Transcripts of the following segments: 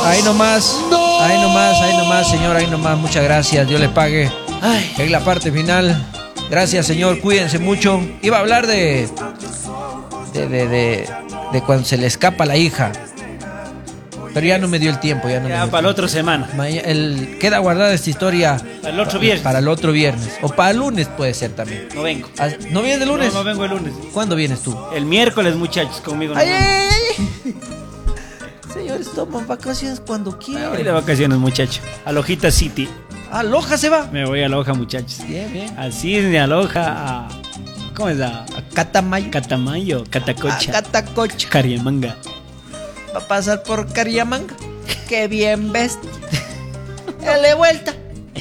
ahí nomás. No. Ahí nomás, señor, ahí nomás. Muchas gracias, Dios le pague. Ay. En la parte final. Gracias, señor, cuídense mucho. Iba a hablar de cuando se le escapa la hija. Pero ya no me dio el tiempo, ya no me dio Ya, el para la tiempo. otra semana. Queda guardada esta historia Para el otro viernes. para el otro viernes. O para el lunes puede ser también. No vengo. ¿No vienes el lunes? No, no vengo el lunes. ¿Cuándo vienes tú? El miércoles, muchachos, conmigo. Ay, no. ay, ay. Señores, toman vacaciones cuando Me voy quieran. de vacaciones, muchachos. A Lojita City. A Loja se va. Me voy a Loja, muchachos. Bien, bien. Al Cisne, a Loja, a... ¿Cómo es? A A Catamayo. Catamayo, A Catacocha, Catacocha. Cariamanga. Va a pasar por Cariamanga. Qué bien ves. Dale vuelta.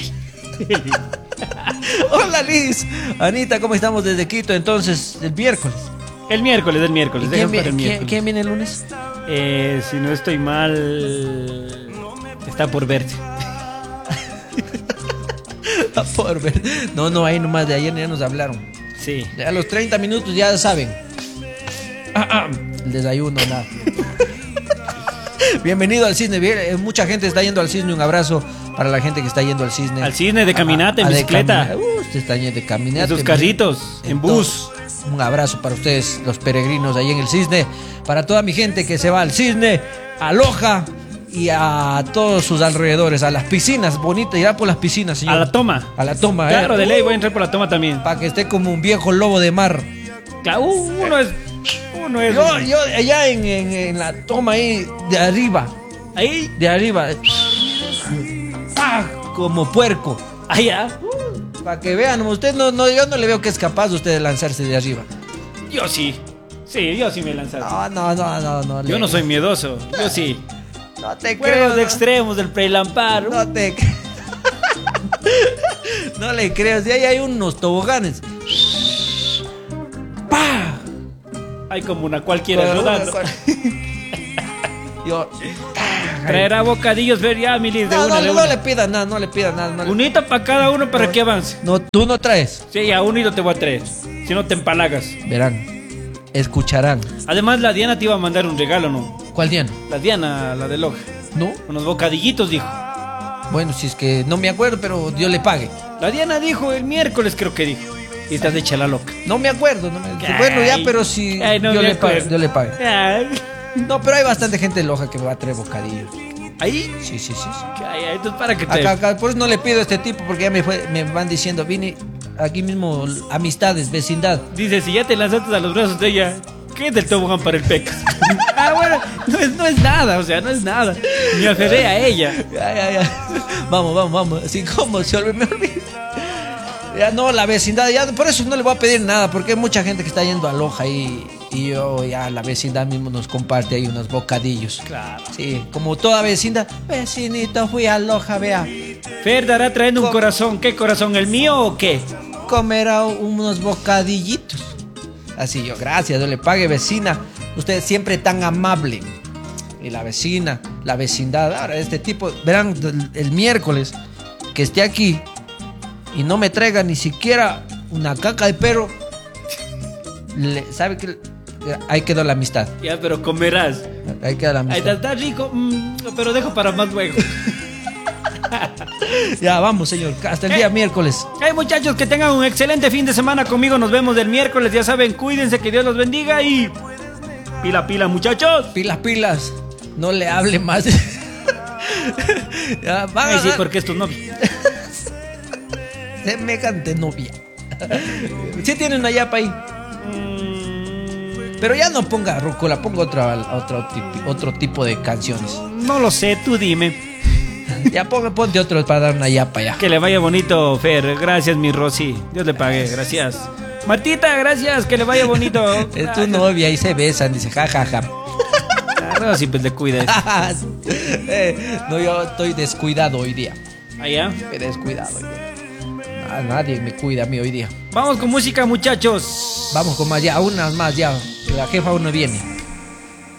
Hola Liz. Anita, ¿cómo estamos desde Quito? Entonces, el miércoles. El miércoles. ¿Y Déjame para el miércoles. quién viene el lunes? Si no estoy mal, está por verte. Por ver. No, ahí nomás de ayer ya nos hablaron. Sí. A los 30 minutos ya saben. El desayuno, nada. Bienvenido al Cisne. Mucha gente está yendo al Cisne. Un abrazo para la gente que está yendo al Cisne. Al Cisne de caminata, en de bicicleta. Usted está yendo de caminata. En sus carritos, en bus. Un abrazo para ustedes, los peregrinos ahí en el Cisne. Para toda mi gente que se va al Cisne, a Loja y a todos sus alrededores, a las piscinas bonitas. Irá por las piscinas, señor. A la toma. A la toma, Claro, de ley voy a entrar por la toma también. Para que esté como un viejo lobo de mar. Claro, uno es. Yo allá en la toma ahí de arriba. Ahí, De arriba. ¡Ah! Como puerco. allá. Para que vean, usted yo no le veo que es capaz usted de lanzarse de arriba. Yo sí. Sí, yo sí me he lanzado. No. Yo no soy miedoso. Yo sí. No te Juegos de no. extremos del prelampar. No te No le creo. Si ahí hay unos toboganes. ¡Pah! Hay como una cualquiera rodando. Yo. Traerá bocadillos, ver ya, Milis, de No, una, de no una. le pidas nada, no le pidas nada. No le- Unito para cada uno para que avance. No, tú no traes. Sí, a unito te voy a traer. Si no te empalagas. Verán. Escucharán. Además, la Diana te iba a mandar un regalo, ¿no? ¿Cuál día? La Diana, la de Loja. ¿No? Unos bocadillitos, dijo. Bueno, si es que no me acuerdo, pero Dios le pague. La Diana dijo el miércoles, creo que dijo. Y estás hecha la loca. No me acuerdo. Ay. Bueno, ya, pero si Ay, no Dios me le pague. acuerdo. Dios le pague. Ay. No, pero hay bastante gente loja que me va a traer bocadillos. Ahí. Sí. Ay, entonces para que te. Acá, por eso no le pido a este tipo, porque ya me van diciendo, vine aquí mismo, amistades, vecindad. Dice, si ya te lanzaste a los brazos de ella, ¿qué es del tobogán para el pecas? Bueno, no es nada, o sea, no es nada. Me aferré a ella. Ya. Vamos. Así como me olvidé. Ya no, la vecindad, ya por eso no le voy a pedir nada, porque hay mucha gente que está yendo a Loja y yo ya la vecindad mismo nos comparte ahí unos bocadillos. Claro. Sí, como toda vecindad, vecinito, fui a Loja, vea, Fer dará trayendo un corazón. ¿Qué corazón? ¿El mío o qué? comerá unos bocadillitos. Así yo, gracias, Dios le pague, vecina. Usted es siempre tan amable. Y la vecina, la vecindad. Ahora, este tipo, verán, el miércoles que esté aquí y no me traiga ni siquiera una caca de perro, ¿sabe qué? Ahí quedó la amistad. Ya, pero comerás. Ahí queda la Ahí amistad. está rico, pero dejo para más luego. Ya, vamos, señor. Hasta el día miércoles. Hey, muchachos, que tengan un excelente fin de semana conmigo. Nos vemos el miércoles. Ya saben, cuídense, que Dios los bendiga y... Pila, muchachos. Pilas. No le hable más. Ya, van Ay, a sí, dar- porque es tu novio. Semejante novia. Sí tiene una yapa ahí. Pero ya no ponga rúcula, ponga otro tipo de canciones. No lo sé, tú dime. Ya ponte otro para dar una yapa ya. Que le vaya bonito, Fer. Gracias, mi Rosy. Dios le pague, gracias. Martita, gracias, que le vaya bonito. Es tu novia y se besan, dice jajaja. Rosy, pues le cuida. No, yo estoy descuidado hoy día. Allá. Estoy descuidado hoy día. Nadie me cuida a mí hoy día. Vamos con música, muchachos. Vamos con más ya, unas más ya. Que la jefa aún no viene.